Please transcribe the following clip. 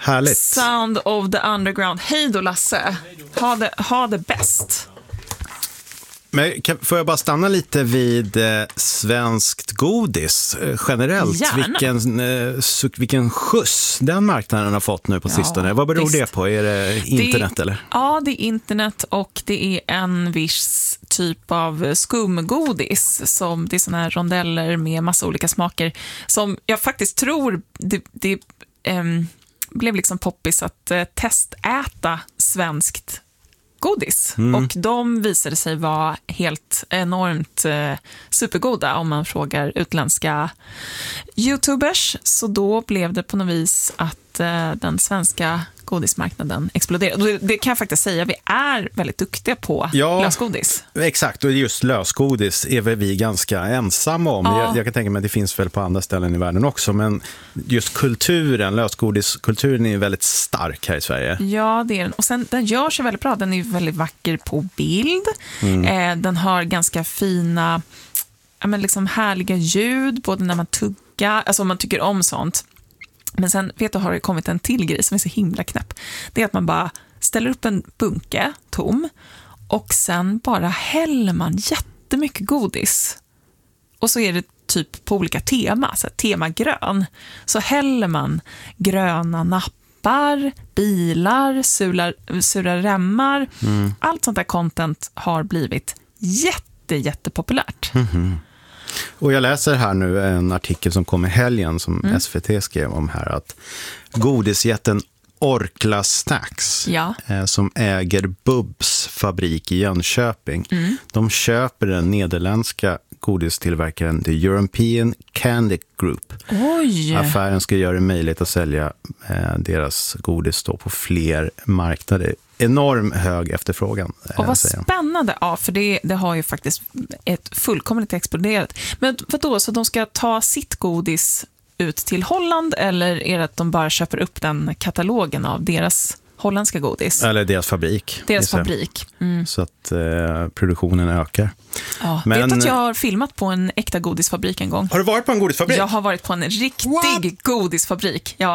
Härligt. Sound of the Underground. Hej då, Lasse. Ha det bäst. Men får jag bara stanna lite vid svenskt godis generellt? Vilken skjuts den marknaden har fått nu på sistone. Vad beror det på? Är det internet eller? Ja, det är internet och det är en viss typ av skumgodis. Det är såna här rondeller med massa olika smaker som jag faktiskt tror det blev liksom poppis att testäta svenskt godis. Och de visade sig vara helt enormt supergoda om man frågar utländska YouTubers. Så då blev det på något vis att den svenska godismarknaden exploderade. Det kan jag faktiskt säga, vi är väldigt duktiga på lösgodis. Exakt, och just lösgodis är väl vi ganska ensamma om. Ja. Jag kan tänka mig att det finns väl på andra ställen i världen också, men just kulturen, lösgodiskulturen är väldigt stark här i Sverige. Ja, det är den. Och sen den gör sig väldigt bra, den är väldigt vacker på bild. Den har ganska fina, liksom härliga ljud, både när man tuggar, alltså om man tycker om sånt. Men sen har det kommit en till grej som är så himla knäpp. Det är att man bara ställer upp en bunke tom och sen bara häller man jättemycket godis. Och så är det typ på olika tema, så tema grön. Så häller man gröna nappar, bilar, sura remmar. Allt sånt där content har blivit jättepopulärt. Och jag läser här nu en artikel som kom i helgen som SVT skrev om här, att godisjätten Orkla Snacks som äger Bubs fabrik i Jönköping, de köper den nederländska godistillverkaren The European Candy Group. Oj. Affären ska göra det möjligt att sälja deras godis då på fler marknader. Enorm hög efterfrågan. Och vad spännande, för det har ju faktiskt ett fullkomligt exploderat. Men vadå, så de ska ta sitt godis ut till Holland, eller är det att de bara köper upp den katalogen av deras holländska godis? Eller deras fabrik. Deras fabrik. Så att produktionen ökar. Ja, vet att jag har filmat på en äkta godisfabrik en gång. Har du varit på en godisfabrik? Jag har varit på en riktig godisfabrik. Ja.